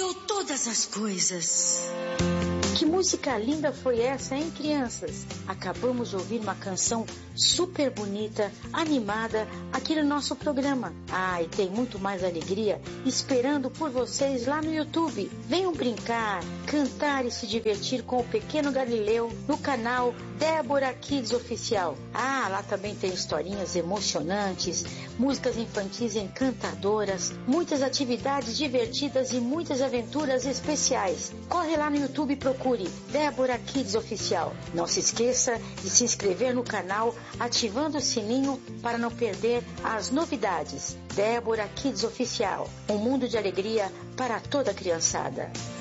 Viveu todas as coisas. Que música linda foi essa, hein, crianças? Acabamos de ouvir uma canção super bonita, animada, aqui no nosso programa. Ah, e tem muito mais alegria esperando por vocês lá no YouTube. Venham brincar, cantar e se divertir com o pequeno Galileu no canal Débora Kids Oficial. Ah, lá também tem historinhas emocionantes, músicas infantis encantadoras, muitas atividades divertidas e muitas aventuras especiais. Corre lá no YouTube e procure Débora Kids Oficial. Não se esqueça de se inscrever no canal, ativando o sininho para não perder as novidades. Débora Kids Oficial, um mundo de alegria para toda a criançada.